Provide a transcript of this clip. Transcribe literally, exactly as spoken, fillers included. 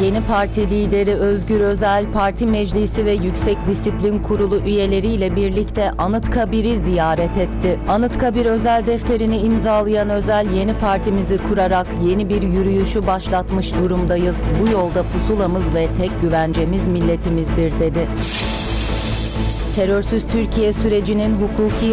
Yeni Parti lideri Özgür Özel, parti meclisi ve Yüksek Disiplin Kurulu üyeleriyle birlikte Anıtkabir'i ziyaret etti. Anıtkabir özel defterini imzalayan Özel, yeni partimizi kurarak yeni bir yürüyüşü başlatmış durumdayız. Bu yolda pusulamız ve tek güvencemiz milletimizdir dedi. Terörsüz Türkiye sürecinin hukuki